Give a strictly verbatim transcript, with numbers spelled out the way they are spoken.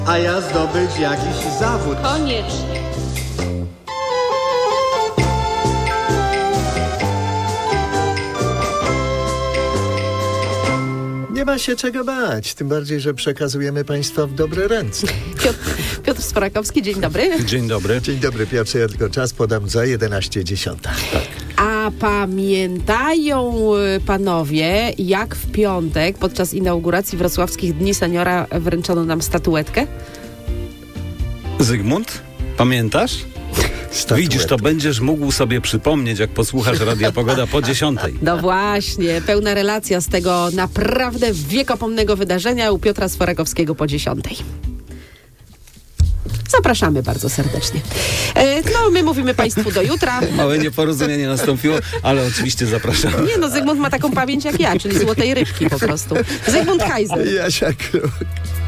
A ja zdobyć jakiś zawód. Koniecznie. Nie ma się czego bać, tym bardziej, że przekazujemy Państwa w dobre ręce. Piotr, Piotr Sforakowski, dzień dobry. Dzień dobry. Dzień dobry, Piotrze, ja tylko czas podam za jedenaście dziesiąta. Tak. A pamiętają panowie, jak w piątek podczas inauguracji Wrocławskich Dni Seniora wręczono nam statuetkę? Zygmunt, pamiętasz? Statuetkę. Widzisz, to będziesz mógł sobie przypomnieć, jak posłuchasz Radia Pogoda po dziesiątej. No właśnie, pełna relacja z tego naprawdę wiekopomnego wydarzenia u Piotra Sforakowskiego po dziesiątej. Zapraszamy bardzo serdecznie. E, no, my mówimy Państwu do jutra. Małe nieporozumienie nastąpiło, ale oczywiście zapraszam. Nie no, Zygmunt ma taką pamięć jak ja, czyli złotej rybki po prostu. Zygmunt Kaiser. Jasia Kruk.